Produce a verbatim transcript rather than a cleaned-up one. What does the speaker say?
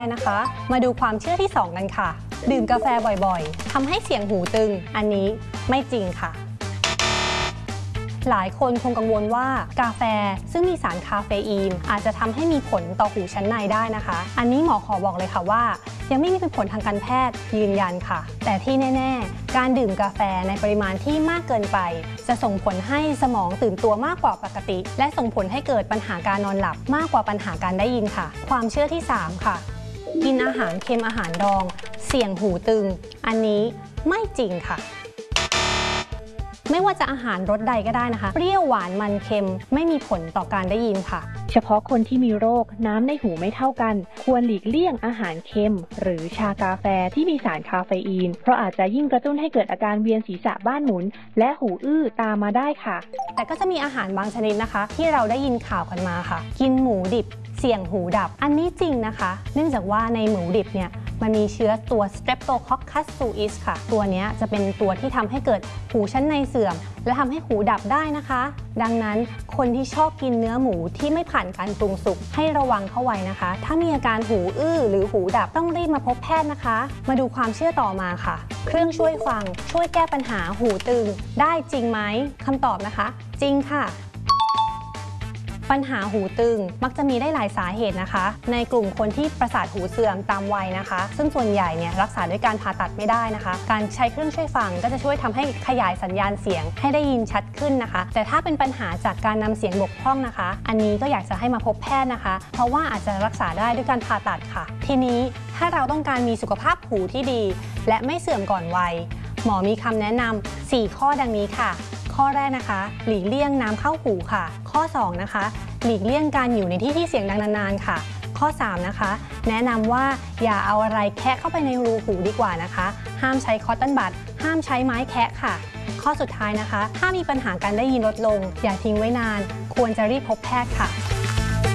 นะคะมาดูความเชื่อที่สองกันค่ะดื่มกาแฟบ่อยๆทำให้เสียงหูตึงอันนี้ไม่จริงค่ะหลายคนคงกังวลว่ากาแฟซึ่งมีสารคาเฟอีนอาจจะทำให้มีผลต่อหูชั้นในได้นะคะอันนี้หมอขอบอกเลยค่ะว่ายังไม่มีผลทางการแพทย์ยืนยันค่ะแต่ที่แน่ๆการดื่มกาแฟในปริมาณที่มากเกินไปจะส่งผลให้สมองตื่นตัวมากกว่าปกติและส่งผลให้เกิดปัญหาการนอนหลับมากกว่าปัญหาการได้ยินค่ะความเชื่อที่สามค่ะกินอาหารเค็มอาหารดองเสี่ยงหูตึงอันนี้ไม่จริงค่ะไม่ว่าจะอาหารรสใดก็ได้นะคะเปรี้ยวหวานมันเค็มไม่มีผลต่อการได้ยินค่ะเฉพาะคนที่มีโรคน้ำในหูไม่เท่ากันควรหลีกเลี่ยงอาหารเค็มหรือชากาแฟที่มีสารคาเฟอีนเพราะอาจจะยิ่งกระตุ้นให้เกิดอาการเวียนศีรษะบ้านหมุนและหูอื้อตามมาได้ค่ะแต่ก็จะมีอาหารบางชนิดนะคะที่เราได้ยินข่าวกันมาค่ะกินหมูดิบเสี่ยงหูดับอันนี้จริงนะคะเนื่องจากว่าในหมูดิบเนี่ยมันมีเชื้อตัว Streptococcus suis ค่ะตัวนี้จะเป็นตัวที่ทำให้เกิดหูชั้นในเสื่อมและทำให้หูดับได้นะคะดังนั้นคนที่ชอบกินเนื้อหมูที่ไม่ผ่านการปรุงสุกให้ระวังเข้าไว้นะคะถ้ามีอาการหูอื้อหรือหูดับต้องรีบมาพบแพทย์นะคะมาดูความเชื่อต่อมาค่ะเครื่องช่วยฟังช่วยแก้ปัญหาหูตึงได้จริงไหมคำตอบนะคะจริงค่ะปัญหาหูตึงมักจะมีได้หลายสาเหตุนะคะในกลุ่มคนที่ประสาทหูเสื่อมตามวัยนะคะซึ่งส่วนใหญ่เนี่ยรักษาด้วยการผ่าตัดไม่ได้นะคะการใช้เครื่องช่วยฟังก็จะช่วยทำให้ขยายสัญญาณเสียงให้ได้ยินชัดขึ้นนะคะแต่ถ้าเป็นปัญหาจากการนำเสียงบกพร่องนะคะอันนี้ก็อยากจะให้มาพบแพทย์นะคะเพราะว่าอาจจะรักษาได้ด้วยการผ่าตัดค่ะทีนี้ถ้าเราต้องการมีสุขภาพหูที่ดีและไม่เสื่อมก่อนวัยหมอมีคำแนะนำสี่ข้อดังนี้ค่ะข้อแรกนะคะหลีกเลี่ยงน้ำเข้าหูค่ะข้อสองนะคะหลีกเลี่ยงการอยู่ในที่ที่เสียงดังนานๆค่ะข้อสามนะคะแนะนำว่าอย่าเอาอะไรแคะเข้าไปในรูหูดีกว่านะคะห้ามใช้คอตตอนบัดห้ามใช้ไม้แคะค่ะข้อสุดท้ายนะคะถ้ามีปัญหาการได้ยินลดลงอย่าทิ้งไว้นานควรจะรีบพบแพทย์ค่ะ